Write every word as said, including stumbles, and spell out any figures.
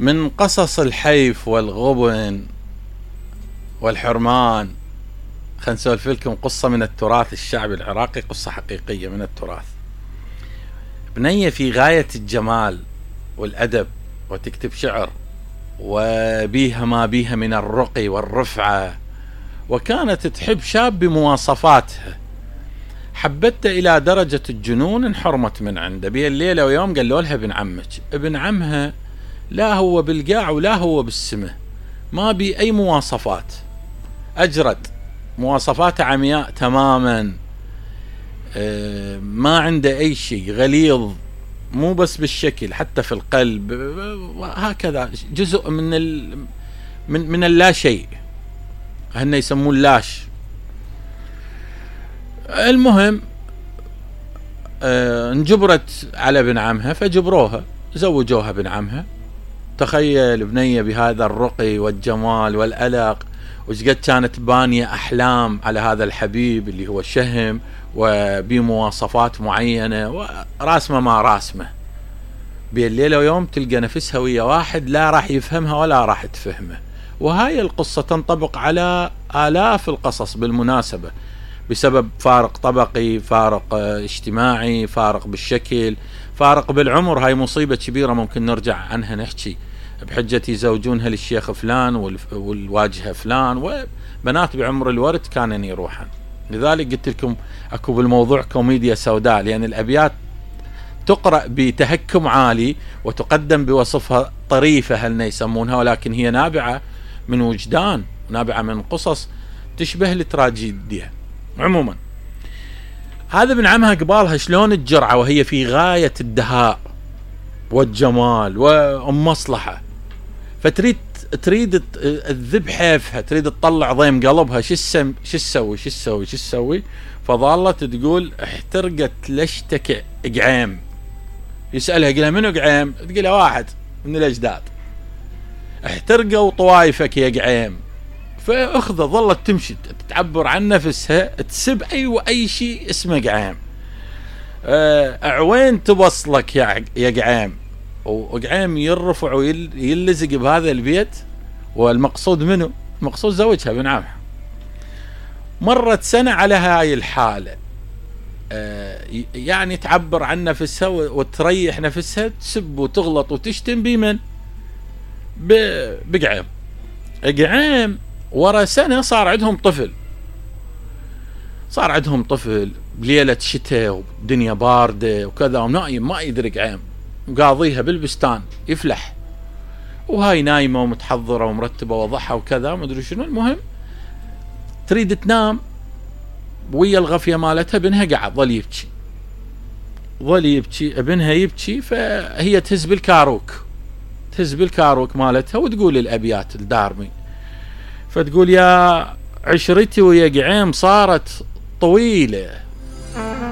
من قصص الحيف والغبن والحرمان. خلنا نسولف لكم قصة من التراث الشعبي العراقي، قصة حقيقية من التراث. بنية في غاية الجمال والأدب وتكتب شعر، وبيها ما بيها من الرقي والرفعة، وكانت تحب شاب بمواصفاتها. حبته إلى درجة الجنون، انحرمت من عنده. بيه الليلة ويوم قالوا لها ابن عمك. ابن عمها لا هو بالقاع ولا هو بالسمه، ما بي أي مواصفات، أجرد، مواصفاته عمياء تماما، ما عنده أي شيء، غليظ مو بس بالشكل حتى في القلب، هكذا جزء من ال من من اللا شيء، هن يسمون لاش. المهم اه انجبرت على ابن عمها، فجبروها، زوجوها ابن عمها. تخيل بنية بهذا الرقي والجمال والألق، وش قد كانت بانية أحلام على هذا الحبيب اللي هو شهم وبمواصفات معينة، وراسمة ما راسمة. بالليلة ويوم تلقى نفسها ويا واحد لا راح يفهمها ولا راح تفهمه. وهاي القصة تنطبق على آلاف القصص بالمناسبة، بسبب فارق طبقي، فارق اجتماعي، فارق بالشكل، فارق بالعمر. هاي مصيبة كبيرة ممكن نرجع عنها نحكي، بحجة يزوجونها للشيخ فلان والواجهة فلان، وبنات بعمر الورد كانن يروحن. لذلك قلت لكم اكو بالموضوع كوميديا سوداء، لأن الأبيات تقرأ بتهكم عالي وتقدم بوصفها طريفة هل يسمونها، ولكن هي نابعة من وجدان، نابعة من قصص تشبه التراجيديا. عموما هذا ابن عمها قبالها شلون الجرعة وهي في غاية الدهاء والجمال وأم مصلحة، فتريد تريد تذب حيفها، تريد تطلع ضيم قلبها. شو السم شو تسوي شو تسوي شو تسوي فظلت تقول احترقت لشتك قعيم. يسألها يقولها منو قعيم؟ تقولها واحد من الأجداد. احترقوا طوايفك يا قعيم. فأخذ ظلت تمشي تعبر عن نفسها، تسب أي وأي شيء اسمه قعيم. أعوين توصلك يا يا قعيم. وقعيم يرفع ويلزق بهذا البيت، والمقصود منه المقصود زوجها ابن عمها. مرت سنة على هاي الحالة، يعني تعبر عن نفسها وتريح نفسها، تسب وتغلط وتشتم بمن؟ بقعيم. قعيم ورا سنة صار عندهم طفل، صار عندهم طفل بليلة شتاء ودنيا باردة وكذا، ونايم ما يدري قعيم، قاضيها بالبستان يفلح، وهاي نايمة ومتحضرة ومرتبة وضحى وكذا مدري شنو. المهم تريد تنام ويا الغفية مالتها، ابنها قاعد ظل يبكي ظل يبكي ابنها يبكي. فهي تهز بالكاروك تهز بالكاروك مالتها وتقول الأبيات الدارمي، فتقول يا عشرتي ويا قعيم صارت طويلة،